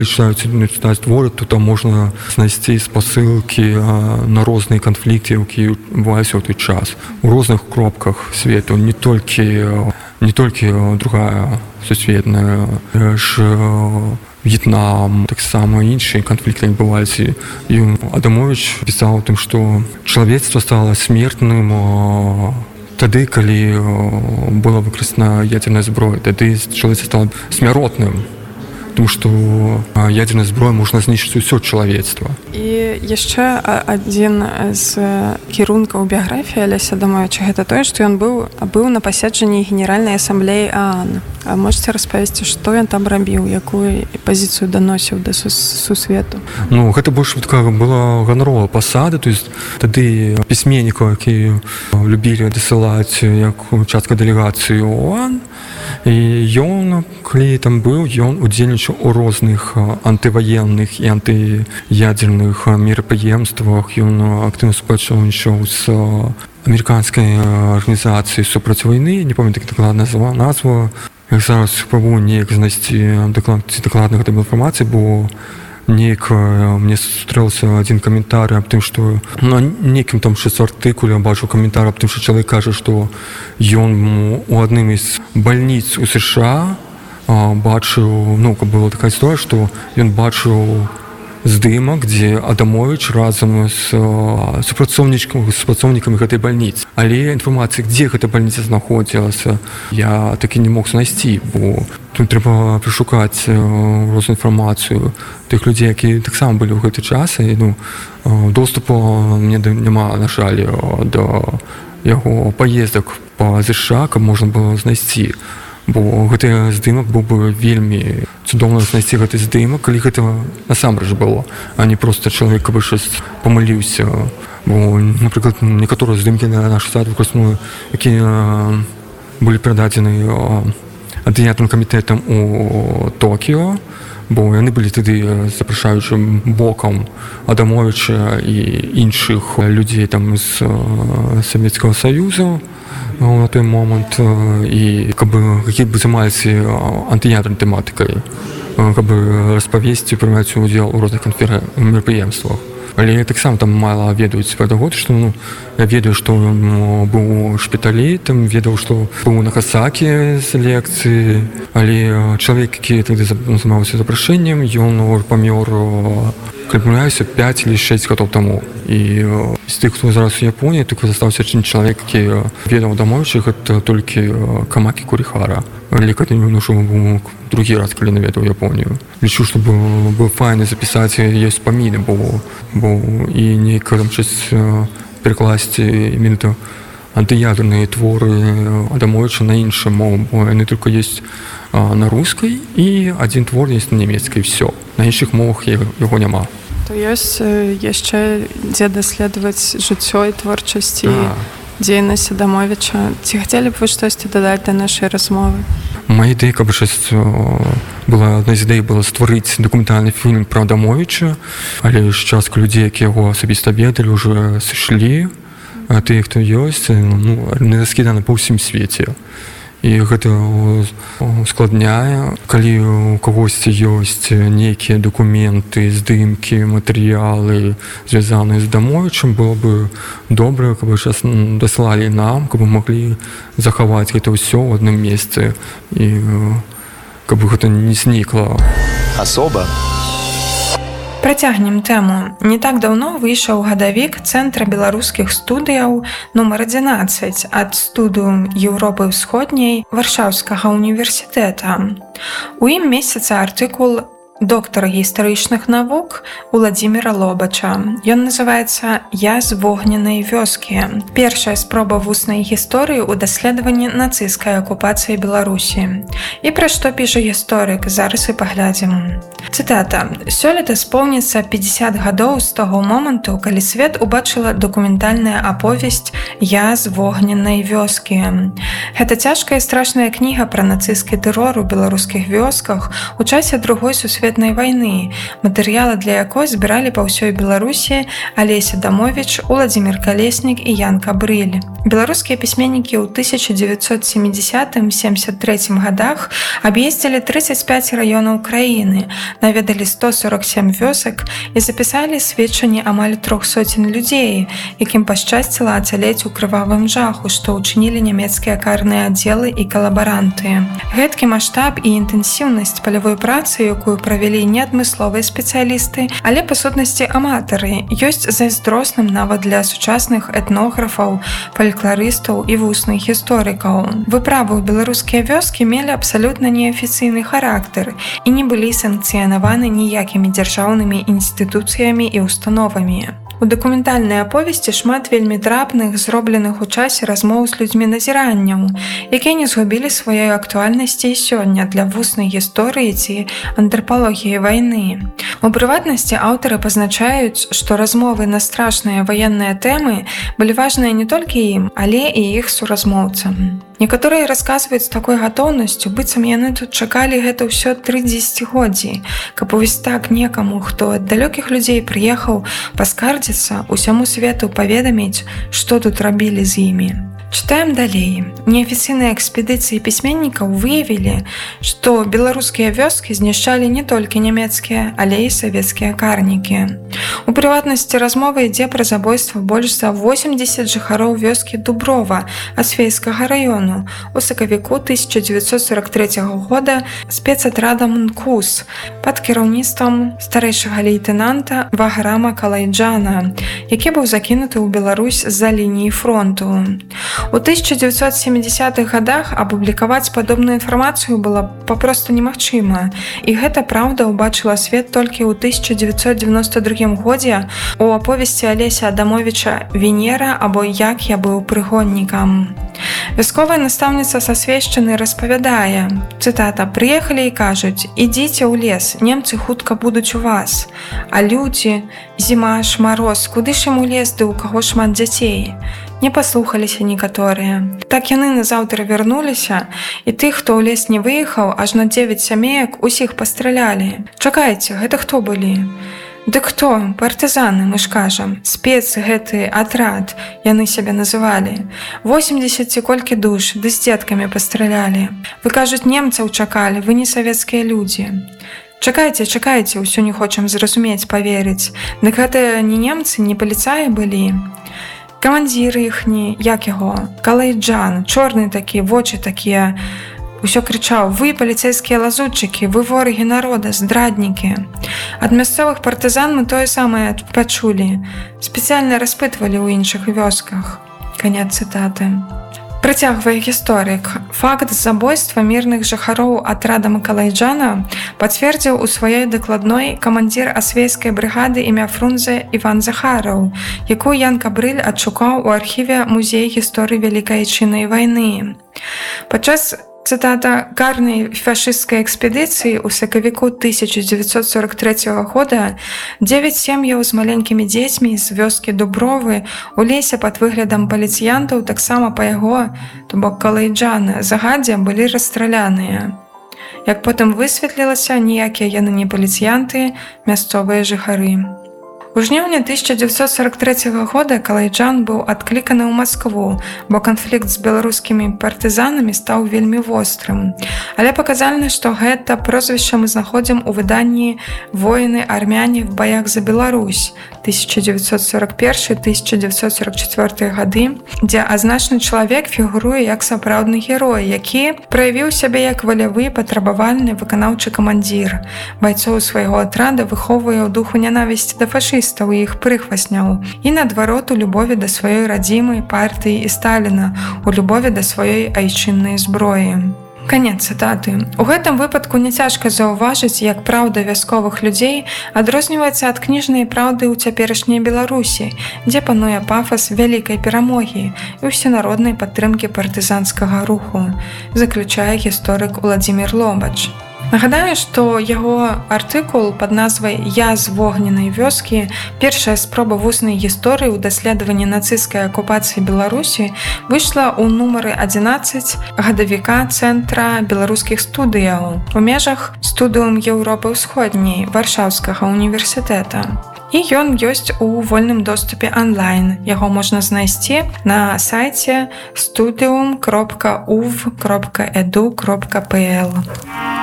чытаць творы, то там можна знайсці спасылкі на розныя канфлікты, якія адбываліся ў той час у розных кропках свету, не толькі другая сусветная ж В'етнам, таксама іншыя канфлікты адбываліся. І Адамовіч пісаў о тым, што чалавецтва стала смертным тады, калі была выкарыстана ядзерная зброя, тады чалавецтва стала смяротным. Тому што ядзерная зброя можна знішчыць усё чалавецтва. І яшчэ адзін з кірункаў біяграфіі Алеся Адамовіча гэта тое, што ён быў на паседжанні Генеральнай асамблеі ААН. А можаце распавесці, што ён там рабіў, якую пазіцыю даносіў да сусвету? Гэта больш такая была ганаровая пасада, то есть тады пісьменнікаў, якія любілі дасылаць як частка дэлегацыі ОАН, і ён, калі там быў, ён удзельнічаў у розных антываенных і антыядзерных мерапрыемствах. Ён актыўна супрацоўнічаў з амерыканскай арганізацыяй супраць вайны, не памятаю дакладна назва. Я зараз спрабую неяк знайсці дакладна гэтай інфармацыі, бо неяк мне сустрэлся адзін каментар аб тым, што на нейкім там артыкуле бачыў каментар аб тым, што чалавек кажа, што ён у адным з бальніц у США бачыў, была такая історыя, што ён бачыў здымак, дзе Адамовіч разам з супрацоўнікамі гэтай бальніцы. Але інфармацыі, дзе гэта бальніца знаходзілася, я такі не мог знайсці, бо тут трэба прышукаць розную інфармацыю тых людзей, якія таксама былі ў гэты час. І доступу мне няма, на жаль, да яго паездак па ЗША, каб можна было знайсці. Бо гэты здымак быў бы вельмі цудоўна знайсці гэты здымак, калі гэта насамрэч было, а не проста чалавек, каб щось памыліўся. Бо, напрыклад, некаторыя здымкі на наш сайт выкарыстоўвалі, якія былі перададзены антыядзерным камітэтам у Токіо, бо яны былі тады запрашаючым бокам Адамовіча і іншых людзей там з Савецкага Саюзу на той момант, і які б займаліся антыядернай тэматыкай, каб распавесці, прымаць удзел у розных мерапрыемствах. Але таксама там мала ведаюць пра таго, што я ведаю, што быў у шпіталі, там ведаў, што быў у Нагасакі з лекцыі, але чалавек, які тады займаўся запрашэннем, ён памёр, калі памыляюся, 5 или 6 гадоў таму. І з тых, хто зараз у Японіі, толькі застаўся адзін чалавек, які ведаў Адамовіча, гэта толькі Камакі Курихара. Але калі быў другі раз, калі наведаў Японію. Лічу, што быў файна запісаць яе спаміны, бо і нейка там щось перакласці менавіта антыядерныя творы Адамовіча на іншую мову, бо яны толькі ёсць на рускай, і адзін твор ёсць на нямецкай, всё. На іншых мовах яго няма. То ёсць яшчэ дзе даследаваць жыццё і творчасці дзейнасць Адамовіча. Ці хацелі б вы штосьці дадаць да нашай размовы? Моя ідэя, каб щось была, адна з ідэй была стварыць дакументальны фільм пра Адамовіча, але ж частка людзей, якія яго асабіста ведалі, ўжо сышлі, а тыя, хто ёсць, раскіданы па ўсім свеце. І гэта ускладняе, калі у кагосьці ёсць нейкія дакументы, здымкі, матэрыялы, звязаныя з Адамовічам, было бы добра, каб зараз даслалі нам, каб мы маглі захаваць гэта ўсё ў адным месцы, і каб гэта не знікла. Асоба. Працягнем тэму. Не так даўно выйшаў гадавік Цэнтра беларускіх студыяў нумар 11 ад студыум Еўропы ўсходняй Варшаўскага універсітэта. У ім месяца артыкул доктара гістарычных навук Уладзіміра Лобача. Ён называецца «Я з вогненнай вёскі». Першая спроба вуснай гісторыі ў даследаванні нацысцкай акупацыі Беларусі. І пра што піша гісторык, зараз і паглядзім. Цытата. «Сёлета споўніцца 50 гадоў з таго моманту, калі свет убачыла дакументальная аповесць «Я з вогненнай вёскі». Гэта цяжкая і страшная кніга пра нацысцкі тэрор у беларускіх вёсках у часе Другой сусветнай сусветнай вайны, матэрыялы для якой збіралі па ўсёй Беларусі Алеся Адамовіч, Уладзімір Калеснік і Ян Кабрыль. Беларускія пісьменнікі ў 1970-73 годах аб'ездзілі 35 раёнаў краіны, наведалі 147 вёсак і запісалі сведчанні амаль 300 людзей, якім пашчасціла ацалець у крывавым жаху, што ўчынілі нямецкія карныя аддзелы і калабаранты. Гэткі маштаб і інтэнсіўнасць палявой працы, якую правялі не адмысловыя спецыялісты, але па сутнасці аматары, ёсць зайздросным нават для сучасных этнографаў, фалькларыстаў і вусных гісторыкаў. Выправы ў беларускія вёскі мелі абсалютна неафіцыйны характар і не былі санкцыянаваны ніякімі дзяржаўнымі інстытуцыямі і установамі. У дакументальнай аповесці шмат вельмі трапных, зробленых у часе размоў з людзьмі назіранняў, якія не згубілі сваёй актуальнасці і сёння для вуснай гісторыі ці антрапалогіі вайны. У прыватнасці аўтары пазначаюць, што размовы на страшныя ваенныя тэмы былі важныя не толькі ім, але і іх суразмоўцам. Некаторыя расказваюць з такой гатоўнасцю, быццам яны тут чакалі гэта ўсё 3 дзесяцігоддзі, каб вось так некаму, хто ад далёкіх людзей прыехаў паскардзіцца, усяму свету паведаміць, што тут рабілі з імі. Чытаем далей. Неафіцыйныя экспедыцыі пісьменнікаў выявілі, што беларускія вёскі знішчалі не толькі нямецкія, але і савецкія карнікі. У прыватнасці размова ідзе пра забойства больш за 80 жыхароў вёскі Дуброва Асвейскага раёну у сакавіку 1943 года спецатрадам НКУС пад кіраўніцтвам старэйшага лейтэнанта Ваграма Калайджана, які быў закінуты ў Беларусь з-за лініі фронту. У 1970-х годах апублікаваць падобную інфармацыю было папросту немагчыма, і гэта праўда ўбачыла свет толькі ў 1992 годзе у аповесці Алеся Адамовіча «Венера» або «Як я быў прыгоннікам». Вясковая настаўніца са Свешчыны распавядае, цытата: «Прыехалі і кажуць: ідзіце ў лес, немцы хутка будуць у вас. А людзі, зіма ж, мароз, куды ж ім у лес, ды ў каго шмат дзяцей?» Не паслухаліся некаторыя. Так яны назаўтра вярнуліся, і тых, хто ў лес не выехаў, аж на 9 сямеек усіх пастралялі. Чакайце, гэта хто былі? Дык хто? Партызаны, мы ж кажам. Спец гэты атрад, яны сябе называлі. 80 ці колькі душ, ды з дзеткамі пастралялі. Вы, кажуць, немцаў чакалі, вы не савецкія людзі. Чакайце, чакайце, усё не хочам зразумець, паверыць. Дык гэта не немцы, не паліцаі былі. Камандзіры іхні, як яго, Калайджан, чорны такі, вочы такія, усё крычаў: вы паліцейскія лазутчыкі, вы ворагі народа, здраднікі. Ад мясцовых партызан мы тое самае пачулі, спецыяльна распытвалі ў іншых вёсках. Канец цытаты. Працягвае гісторык. Факт забойства мірных жыхароў атрадам Калайджана пацвердзіў у сваёй дакладной камандзір асвейскай брыгады імя Фрунзе Іван Захараў, якую Ян Кабрыль адшукаў у архіве музея гісторыі Вялікай Айчыннай вайны. Падчас, цытата, карнай фашысцкай экспедыцыі ў сакавіку 1943 года 9 сем'яў з маленькімі дзецьмі з вёскі Дубровы у лесе пад выглядам паліцыянтаў таксама па яго, то бок Калайджана, загадзя былі расстраляныя. Як потым высветлілася, ніякія яны не паліцыянты, мясцовыя жыхары. У жніўні 1943 года Калайджан быў адкліканы ў Маскву, бо канфлікт з беларускімі партызанамі стаў вельмі вострым. Але паказальна, што гэта прозвішча мы знаходзім у выданні «Воіны-армяне в баях за Беларусь» 1941-1944 гады, дзе азначны чалавек фігуруе як сапраўдны герой, які праявіў сябе як валявы, патрабавальны выканаўчы камандзір. Байцоў свайго атрада выхоўвае ў духу нянавісці да фашыстаў і іх прыхвасняў, і наадварот у любові да сваёй радзімы, партыі і Сталіна, у любові да сваёй айчыннай зброі. Канец цытаты. У гэтым выпадку не цяжка заўважыць, як праўда вясковых людзей адрозніваецца ад кніжнай праўды ў цяперашняй Беларусі, дзе пануе пафас вялікай перамогі і усенароднай падтрымкі партызанскага руху, заключае гісторык Уладзімір Лобач. Нагадаю, што яго артыкул пад назвай «Я з вогненай вёскі. Першая спроба вуснай гісторыі ў даследаванні нацысцкай акупацыі Беларусі» выйшла ў нумары 11 гадавіка Цэнтра беларускіх студыяў у межах студыум Еўропы ўсходняй Варшаўскага універсітэта. І ён ёсць у вольным доступе онлайн. Яго можна знайсці на сайце studium.uv.edu.pl.